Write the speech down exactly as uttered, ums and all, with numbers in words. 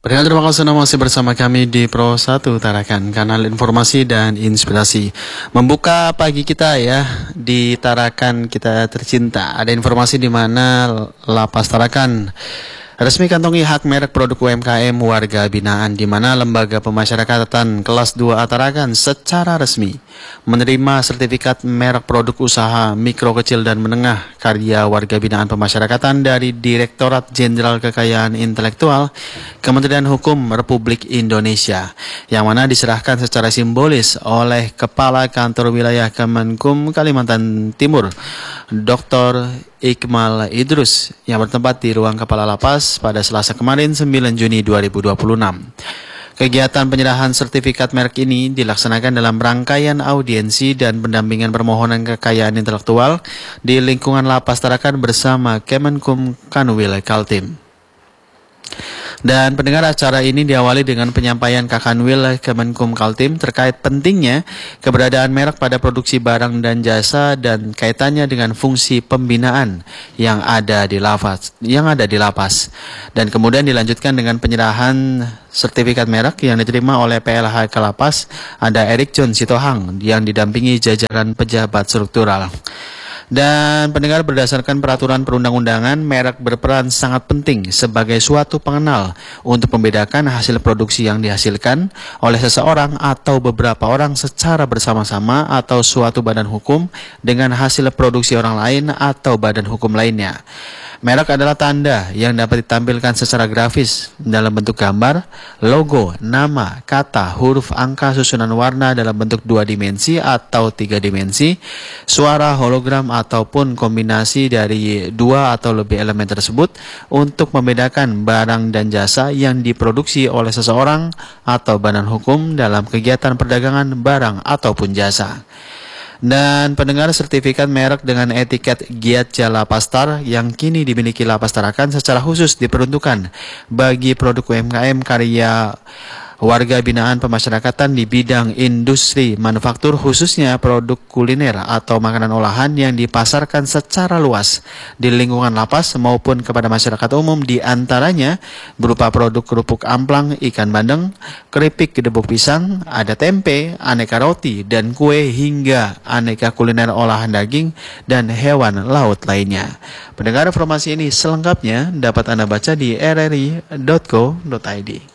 Pendengar, terima kasih Anda masih bersama kami di Pro satu Tarakan, kanal informasi dan inspirasi. Membuka pagi kita ya di Tarakan kita tercinta. Ada informasi di mana Lapas Tarakan resmi kantongi hak merek produk U M K M warga binaan, di mana Lembaga Pemasyarakatan Kelas dua A Tarakan secara resmi menerima sertifikat merek produk usaha mikro, kecil, dan menengah karya warga binaan pemasyarakatan dari Direktorat Jenderal Kekayaan Intelektual Kementerian Hukum Republik Indonesia, yang mana diserahkan secara simbolis oleh Kepala Kantor Wilayah Kemenkum Kalimantan Timur, Doktor Iqmal Idrus, yang bertempat di ruang Kepala Lapas pada Selasa kemarin, sembilan Juni dua ribu dua puluh enam. Kegiatan penyerahan sertifikat merek ini dilaksanakan dalam rangkaian audiensi dan pendampingan permohonan kekayaan intelektual di lingkungan Lapas Tarakan bersama Kemenkum Kanwil Kaltim. Dan pendengar, acara ini diawali dengan penyampaian Kakanwil Kemenkum Kaltim terkait pentingnya keberadaan merek pada produksi barang dan jasa dan kaitannya dengan fungsi pembinaan yang ada di lapas, yang ada di lapas. Dan kemudian dilanjutkan dengan penyerahan sertifikat merek yang diterima oleh P L H K Lapas. Ada Erik John Sitohang yang didampingi jajaran pejabat struktural. Dan pendengar, berdasarkan peraturan perundang-undangan, merek berperan sangat penting sebagai suatu pengenal untuk membedakan hasil produksi yang dihasilkan oleh seseorang atau beberapa orang secara bersama-sama atau suatu badan hukum dengan hasil produksi orang lain atau badan hukum lainnya. Merek adalah tanda yang dapat ditampilkan secara grafis dalam bentuk gambar, logo, nama, kata, huruf, angka, susunan warna dalam bentuk dua dimensi atau tiga dimensi, suara, hologram, ataupun kombinasi dari dua atau lebih elemen tersebut untuk membedakan barang dan jasa yang diproduksi oleh seseorang atau badan hukum dalam kegiatan perdagangan barang ataupun jasa. Dan pendengar, sertifikat merek dengan etiket Giat Jala Pastar yang kini dimiliki Lapas Tarakan secara khusus diperuntukkan bagi produk U M K M karya warga binaan pemasyarakatan di bidang industri manufaktur, khususnya produk kuliner atau makanan olahan yang dipasarkan secara luas di lingkungan lapas maupun kepada masyarakat umum, di antaranya berupa produk kerupuk amplang, ikan bandeng, keripik gedebuk pisang, ada tempe, aneka roti dan kue, hingga aneka kuliner olahan daging dan hewan laut lainnya. Pendengar, informasi ini selengkapnya dapat Anda baca di r r i dot co dot i d.